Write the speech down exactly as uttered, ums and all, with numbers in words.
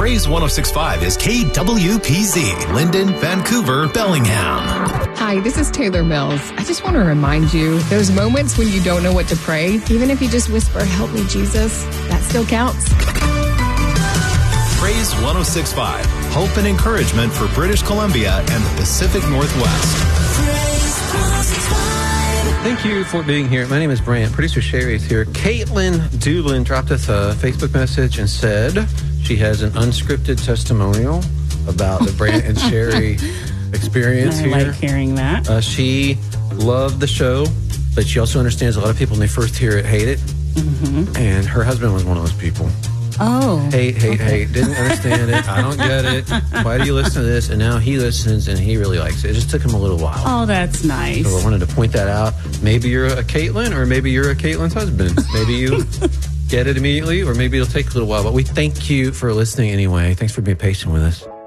Praise one oh six point five is K W P Z, Linden, Vancouver, Bellingham. Hi, this is Taylor Mills. I just want to remind you, those moments when you don't know what to pray, even if you just whisper, "Help me, Jesus," that still counts. Praise one oh six point five, hope and encouragement for British Columbia and the Pacific Northwest. Thank you for being here. My name is Brant. Producer Sherry is here. Caitlin Doolin dropped us a Facebook message and said she has an unscripted testimonial about the Brant and Sherry experience I here. I like hearing that. Uh, she loved the show, but she also understands a lot of people when they first hear it hate it. Mm-hmm. And her husband was one of those people. Oh. Hate, hate, okay. hate. Didn't understand it. I don't get it. Why do you listen to this? And now he listens and he really likes it. It just took him a little while. Oh, that's nice. So I wanted to point that out. Maybe you're a Caitlin, or maybe you're a Caitlin's husband. Maybe you get it immediately, or maybe it'll take a little while. But we thank you for listening anyway. Thanks for being patient with us.